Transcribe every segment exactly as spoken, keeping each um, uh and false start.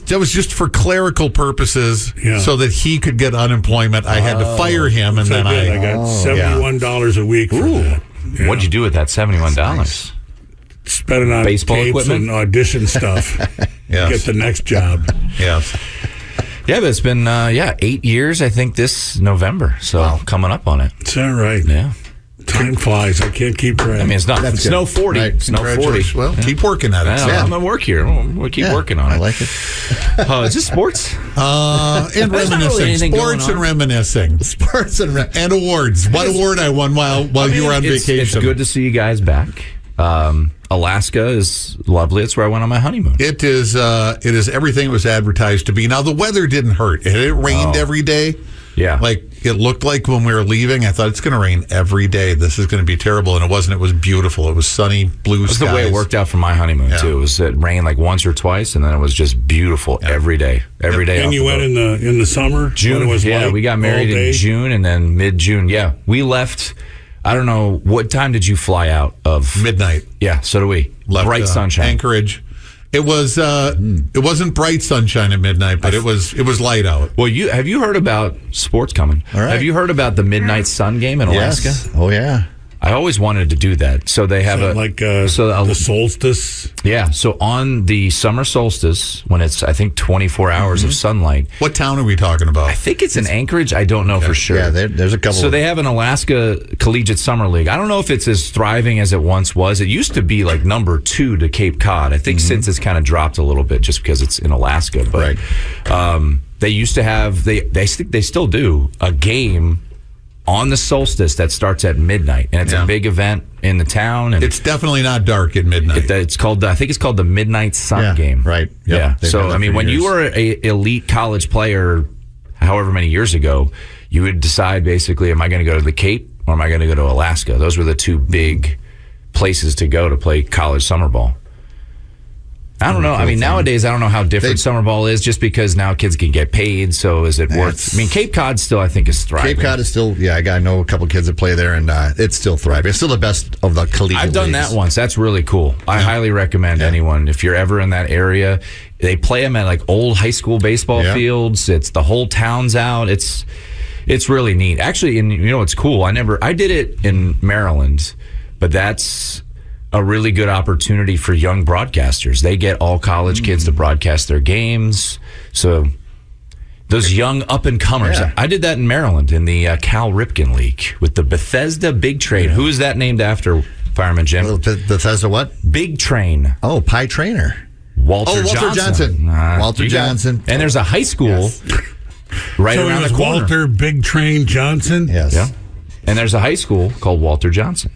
that was just for clerical purposes, Yeah. so that he could get unemployment. I had to fire him, and So then I, did. I, I got oh, seventy-one dollars a week for Ooh. that. Yeah. What'd you do with that seventy-one dollars? Nice. Spent it on Baseball tapes equipment? and audition stuff. Yes. Get the next job. Yes. Yeah, but it's been uh, yeah eight years. I think this November. So Wow. coming up on it. Is that right? Yeah. Time flies. I can't keep track. I mean, it's not. That's it's good. no forty. Right. It's no forty. Congratulations. Well, keep working at it. Yeah, Yeah. I'm gonna work here. We'll, we'll keep Yeah, working on it. I like it. Oh, is this sports? Uh, and There's not really reminiscing. anything Sports going and on. reminiscing. Sports and re- And awards. What award I won while while I mean, you were on it's, vacation? It's good to see you guys back. Um, Alaska is lovely. It's where I went on my honeymoon. It is. Uh, it is everything it was advertised to be. Now the weather didn't hurt. It, it rained Oh. every day. Yeah. Like it looked like when we were leaving. I thought it's going to rain every day. This is going to be terrible, and it wasn't. It was beautiful. It was sunny, blue That's skies. the way it worked out for my honeymoon Yeah. too. It was it rained like once or twice, and then it was just beautiful every day. Every day. and off you the went boat. in the in the summer. June. When it was Yeah, light we got married all day? in June, and then mid June. Yeah, we left. I don't know what time did you fly out of Midnight. Yeah, so do we. Left, Bright uh, sunshine. Anchorage. It was. Uh, It wasn't bright sunshine at midnight, but it was. It was light out. Well, you have you heard about sports coming? All right. Have you heard about the Midnight Sun game in Alaska? Yes. Oh, yeah. I always wanted to do that. So they have So a like uh, so a- the solstice. yeah. So on the summer solstice, when it's I think twenty-four hours of sunlight, What town are we talking about? I think it's in Anchorage. I don't know for sure. Yeah, there, there's a couple. So of, they have an Alaska Collegiate Summer League. I don't know if it's as thriving as it once was. It used to be like number two to Cape Cod. I think since it's kind of dropped a little bit just because it's in Alaska. But um, they used to have they they st- they still do a game on the solstice that starts at midnight, and it's Yeah. a big event in the town. And It's definitely not dark at midnight. it, it's called I think it's called the Midnight Sun Yeah, game. right. Yep. Yeah. They've So had that I mean, for when you years. were a elite college player, however many years ago, you would decide basically, am I going to go to the Cape or am I going to go to Alaska? Those were the two big places to go to play college summer ball. I don't know. I mean, nowadays, I don't know how different They- summer ball is just because now kids can get paid. So is it worth? That's- I mean, Cape Cod still, I think, is thriving. Cape Cod is still, yeah, I got I know a couple kids that play there, and uh, it's still thriving. It's still the best of the collegiate I've done leagues. that once. That's really cool. I highly recommend anyone if you're ever in that area. They play them at like old high school baseball Yeah. fields. It's the whole town's out. It's it's really neat. Actually, and you know what's cool? I never I did it in Maryland, but that's a really good opportunity for young broadcasters. They get all college kids to broadcast their games. So those young up and comers. Yeah. I did that in Maryland in the uh, Cal Ripken League with the Bethesda Big Train. Who is that named after, Fireman Jim? Well, Beth- Bethesda what? Big Train. Oh, Pie Trainer. Walter, Oh, Walter Johnson. Uh, Walter you got- Johnson. And there's a high school right So it around was the corner. Walter Big Train Johnson. Yes. Yeah. And there's a high school called Walter Johnson.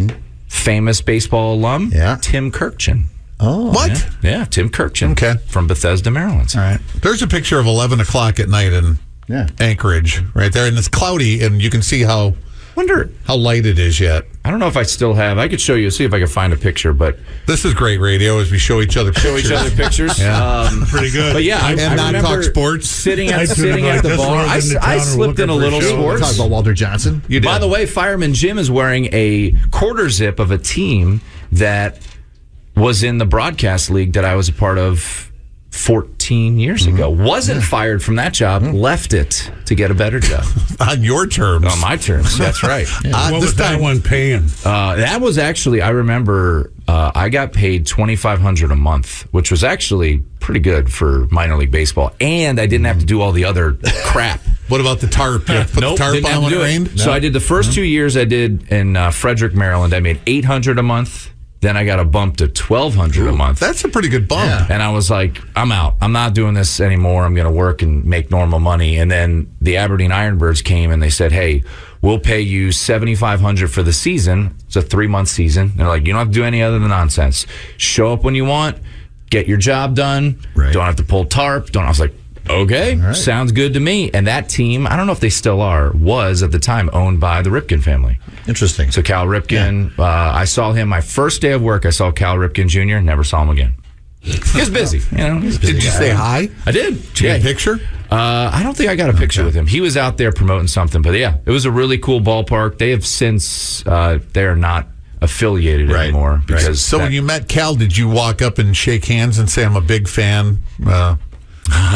Famous baseball alum, Yeah. Tim Kirkchin. Oh, What? Yeah, yeah, Tim Kirkchin. Okay. From Bethesda, Maryland. All right. There's a picture of eleven o'clock at night in yeah. Anchorage right there, and it's cloudy, and you can see how Wonder, how light it is yet. I don't know if I still have, I could show you, see if I can find a picture, but This is great radio as we show each other show pictures. each other pictures. Yeah. Um, Pretty good. But yeah, I, And I not remember talk sports. Sitting I at, could've sitting like at the this bar. road I, into I town slipped in a looking for little shows. sports. Talk about Walter Johnson. You did. By the way, Fireman Jim is wearing a quarter zip of a team that was in the broadcast league that I was a part of fourteen years ago. Wasn't fired from that job, left it to get a better job. on your terms. On my terms, that's right. Uh, What this was that time, one paying? Uh, that was actually, I remember uh, I got paid twenty-five hundred dollars a month, which was actually pretty good for minor league baseball. And I didn't have to do all the other crap. what about the tarp? You have to put Nope, the tarp didn't have on when to it do it. rained? So I did the first two years I did in uh, Frederick, Maryland. I made eight hundred dollars a month. Then I got a bump to twelve hundred dollars a month. That's a pretty good bump. Yeah. And I was like, I'm out. I'm not doing this anymore. I'm going to work and make normal money. And then the Aberdeen Ironbirds came and they said, hey, we'll pay you seventy-five hundred dollars for the season. It's a three-month season. They're like, you don't have to do any other than nonsense. Show up when you want. Get your job done. Right. Don't have to pull tarp. Don't. I was like, okay, right. sounds good to me. And that team, I don't know if they still are, was at the time owned by the Ripken family. Interesting. So Cal Ripken, uh, I saw him my first day of work. I saw Cal Ripken Junior Never saw him again. He was busy. You know, he was a busy Did you guy. say hi? I did. Did you get a picture? Uh, I don't think I got a picture with him. He was out there promoting something, but yeah, it was a really cool ballpark. They have since uh, they are not affiliated Right. anymore because So that- when you met Cal, did you walk up and shake hands and say, I'm a big fan? Uh,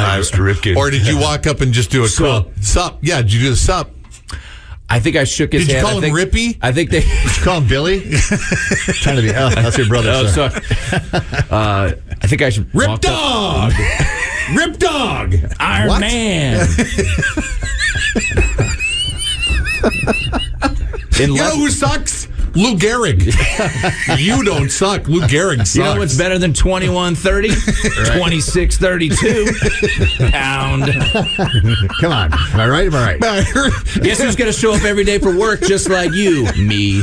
Mister Ripken. Or did you walk up and just do a Sup. cool sup? Yeah, did you do the sup? I think I shook his Did you hand. call I him think, Rippy? I think they. Did you call him Billy? Trying to be. Oh, that's your brother. Oh, sir. sorry. Uh, I think I should. Rip walk up- Dog! Rip Dog! Iron What? Man. In You know left- who sucks? Lou Gehrig. You don't suck. Lou Gehrig sucks. You know what's better than twenty-one thirty? twenty-six thirty-two pound. Come on. Am I right? Am I right? Guess who's going to show up every day for work just like you? Me.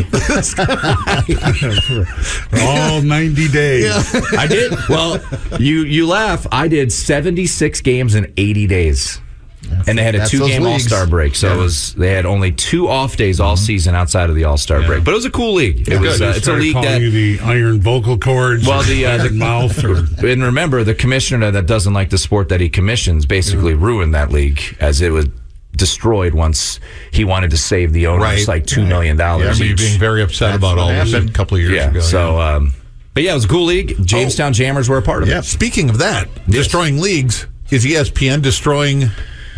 All ninety days. I did. Well, you you laugh. I did seventy-six games in eighty days. And they had a That's those two-game leagues. All-Star break, so it was they had only two off days all season outside of the All-Star break. But it was a cool league. It was. They Uh, it's a started league calling that. you the iron vocal cords. Well, the, uh, iron the- mouth. Or, And remember, the commissioner that doesn't like the sport that he commissions basically ruined that league, as it was destroyed once he wanted to save the owners Right. like two million I dollars remember you each. being very upset That's about what all this happened. a couple of years yeah. ago. So, um, but yeah, it was a cool league. Jamestown Jammers were a part of Yeah. it. Speaking of that, destroying leagues, is E S P N destroying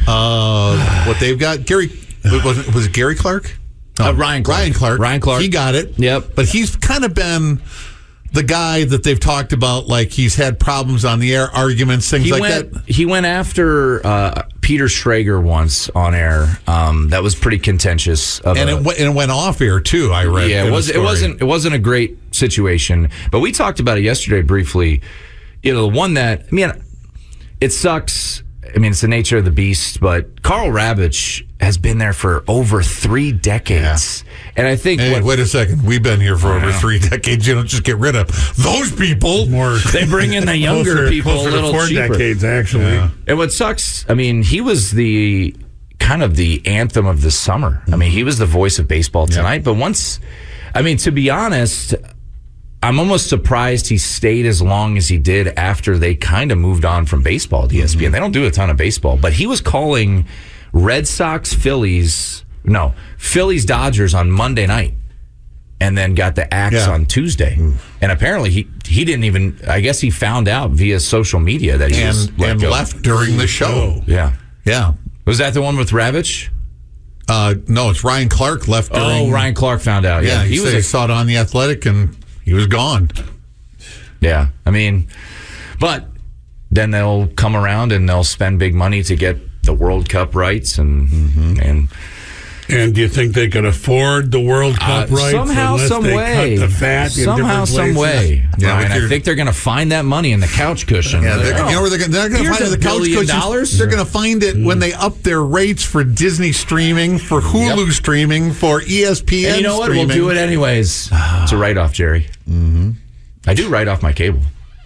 uh, what they've got? Gary, was it, was it Gary Clark? No, Uh, Ryan Clark. Ryan Clark. Ryan Clark. He got it. Yep. But he's kind of been the guy that they've talked about, like he's had problems on the air, arguments, things He like went. that. He went after uh, Peter Schrager once on air. Um, that was pretty contentious. Of And a- it, went, and it went off air too. I read. Yeah, in it a was. It story. wasn't. It wasn't a great situation. But we talked about it yesterday briefly. You know, the one that I mean, it sucks. I mean, it's the nature of the beast. But Carl Ravitch has been there for over three decades, and I think Hey, what, wait a second. We've been here for over three decades. You don't just get rid of those people. more they bring in the younger closer, people closer a little to four cheaper. decades, actually. And what sucks, I mean, he was the kind of the anthem of the summer. I mean, he was the voice of baseball tonight. But once, I mean, to be honest, I'm almost surprised he stayed as long as he did after they kind of moved on from baseball at E S P N. They don't do a ton of baseball, but he was calling Red Sox, Phillies, no, Phillies, Dodgers on Monday night. And then got the axe Yeah. on Tuesday, and apparently he he didn't even. I guess he found out via social media that he was And, let and go. left during the show. Yeah, Yeah. was that the one with Ravitch? Uh, no, it's Ryan Clark left during. Oh, Ryan Clark found out. Yeah, Yeah, he, he was. said he A, saw it on the Athletic and he was gone. yeah, I mean, but then they'll come around and they'll spend big money to get the World Cup rights and and. And do you think they could afford the World Cup Uh, rights somehow, unless some they way, cut the fat in somehow, different some places? way. Yeah, Ryan, but I you're- think they're going to find that money in the couch cushion. Yeah, They're they're, like, you know where they're, gonna- they're going to here's find a the couch billion cushions. dollars? They're going to find it when they up their rates for Disney streaming, for Hulu streaming, for E S P N And you know what? streaming. We'll do it anyways. It's a write-off, Jerry. Mm-hmm. I do write off my cable.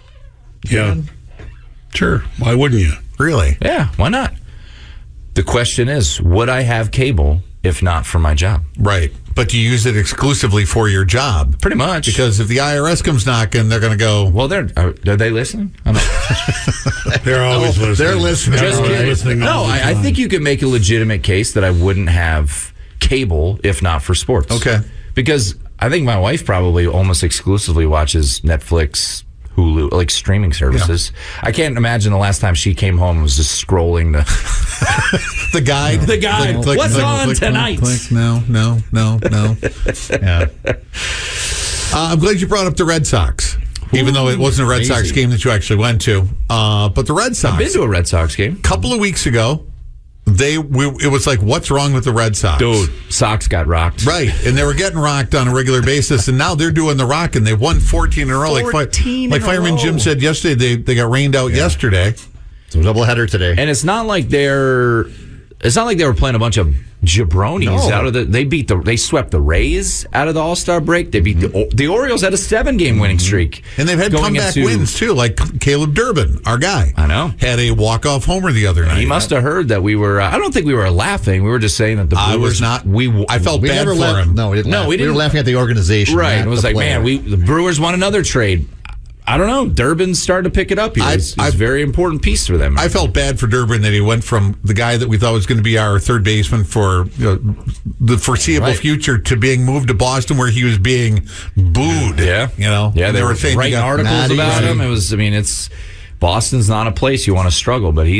Yeah. Sure. Why wouldn't you? Really? Yeah, why not? The question is, would I have cable if not for my job? Right. But do you use it exclusively for your job? Pretty much. Because if the I R S comes knocking, they're going to go, well, they're are, are they listening? I'm not, They're always listening. they're listening. They're just always kidding. listening No, all the I, I time. think you could make a legitimate case that I wouldn't have cable if not for sports. Okay. Because I think my wife probably almost exclusively watches Netflix, Hulu, like streaming services. I can't imagine the last time she came home and was just scrolling the the guide. The guide. What's on tonight? Click, click. No, no, no, no. Yeah. Uh, I'm glad you brought up the Red Sox, even though it wasn't a Red Sox crazy. game that you actually went to. Uh, but the Red Sox, I've been to a Red Sox game. couple of weeks ago, they we, it was like, what's wrong with the Red Sox? Dude, Sox got rocked. Right, and they were getting rocked on a regular basis, and now they're doing the rock, and they won fourteen in a row. Like, fi- fourteen like in a Fireman row. Jim said yesterday, they they got rained out yesterday. So doubleheader today. And it's not like they're it's not like they were playing a bunch of jabronis No. out of the they beat the they swept the Rays out of the All-Star break. They beat the the Orioles had a seven game winning streak. And they've had going comeback into- wins too, like Caleb Durbin, our guy. I know. Had a walk-off homer the other night. He must have heard that we were. Uh, I don't think we were laughing. We were just saying that the I Brewers was not. We I felt we bad never for laughed. him. No, we didn't. No, laugh. we We were didn't. laughing at the organization. right. not It was the like, player. man, we the Brewers won another trade. I don't know. Durbin started to pick it up here. I- It's, it's I- a very important piece for them. I felt bad for Durbin that he went from the guy that we thought was going to be our third baseman for you know, the foreseeable Right. future to being moved to Boston, where he was being booed. Yeah, you know. Yeah, they, were saying he writing got- articles Not about easy. him. It was. I mean, it's Boston's not a place you want to struggle, but he's.